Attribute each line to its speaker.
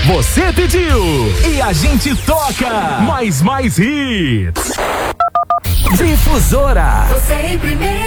Speaker 1: Você pediu e a gente toca mais hits. Difusora.
Speaker 2: Você em primeiro.